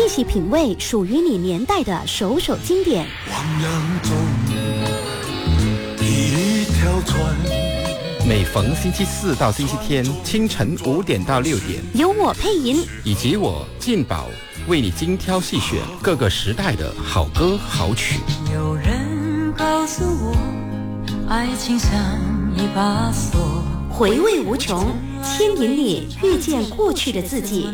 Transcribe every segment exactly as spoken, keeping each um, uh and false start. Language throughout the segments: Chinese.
一起品味属于你年代的首首经典。 汪洋中一条船， 每逢星期四到星期天清晨五点到六点， 由我配音以及我进宝为你精挑细选各个时代的好歌好曲。 有人告诉我，爱情像一把锁， 回味无穷，牵引你遇见过去的自己。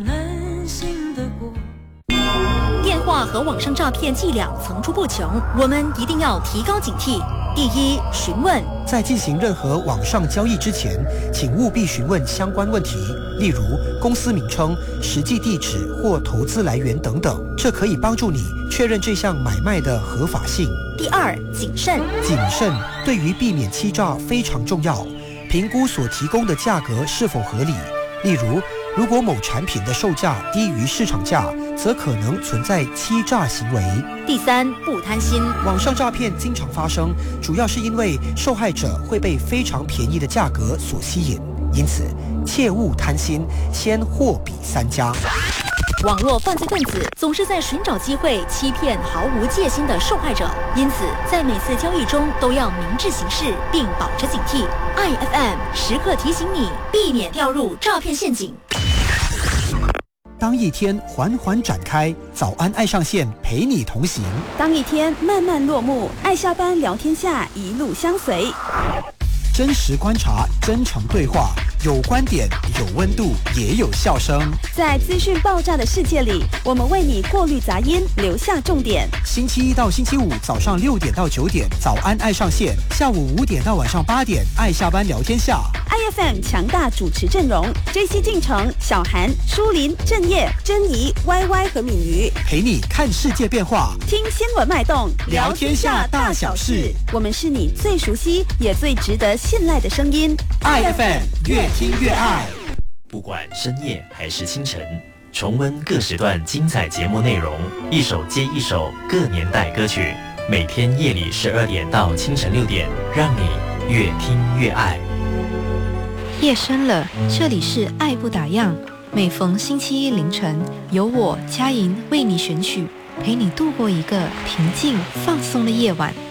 电话和网上诈骗伎俩层出不穷，我们一定要提高警惕。第一，询问在进行任何网上交易之前，请务必询问相关问题，例如公司名称、实际地址或投资来源等等，这可以帮助你确认这项买卖的合法性。 第二，谨慎。 谨慎对于避免欺诈非常重要，评估所提供的价格是否合理。例如，如果某产品的售价低于市场价，则可能存在欺诈行为。 第三，不贪心。 网上诈骗经常发生，主要是因为受害者会被非常便宜的价格所吸引，因此切勿贪心，先货比三家。 网络犯罪分子总是在寻找机会欺骗毫无戒心的受害者，因此在每次交易中都要明智行事，并保持警惕。I F M 时刻提醒你，避免掉入诈骗陷阱。 当一天缓缓展开，早安爱上线陪你同行； 当一天慢慢落幕，爱下班聊天下一路相随。 真实观察，真诚对话，有观点，有温度，也有笑声。 在资讯爆炸的世界里，我们为你过滤杂音，留下重点。 星期一到星期五早上六点到九点，早安爱上线；下午五点到晚上八点，爱下班聊天下。 I F M 强大主持阵容 ：J C 进城、小韩、舒林、郑业、珍妮、Y Y 和敏瑜， 陪你看世界变化， 听新闻脉动， 聊天下大小事。 我们是你最熟悉也最值得信赖的声音。 I F M 越听越爱。 不管深夜还是清晨，重温各时段精彩节目内容，一首接一首各年代歌曲。每天夜里十二点到清晨六点，让你越听越爱。 夜深了，这里是爱不打烊。每逢星期一凌晨，由我佳莹为你选曲，陪你度过一个平静放松的夜晚。